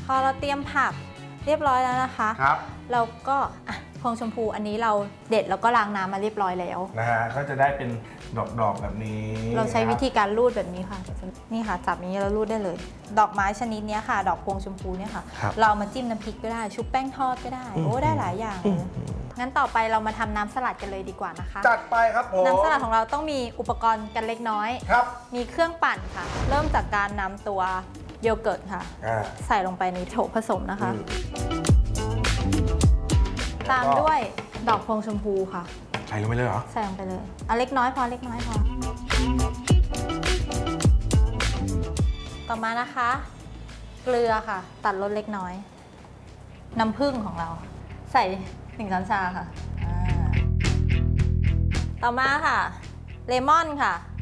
อเราเตรียมผักเรียบร้อยแล้วนะคะครับเราก็พวงชมพูอันนี้เราเด็ดแล้วก็ล้างน้ำมาเรียบร้อยแล้วนะฮะก็จะได้เป็นดอกแบบนี้เราใช้วิธีการรูดแบบนี้ค่ะนี่ค่ะจับนี้แล้วรูดได้เลยดอกไม้ชนิดนี้ค่ะดอกพวงชมพูเนี่ยค่ะเรามาจิ้มน้ำพริกก็ได้ชุบแป้งทอดก็ได้โอ้ได้หลายอย่างเลยงั้นต่อไปเรามาทำน้ำสลัดกันเลยดีกว่านะคะจัดไปครับผมน้ำสลัดของเราต้องมีอุปกรณ์กันเล็กน้อยครับมีเครื่องปั่นค่ะเริ่มจากการนำตัวโยเกิร์ตค่ะใส่ลงไปในโถผสมนะคะตามด้วยดอกพวงชมพูค่ะใส่ลงไปเลยเหรอใส่ลงไปเลยเอาเล็กน้อยพอเล็กน้อยพอต่อมานะคะเกลือค่ะตัดรสเล็กน้อยน้ำผึ้งของเราใส่1 ช้อนชาค่ะต่อมาค่ะเลมอนค่ะ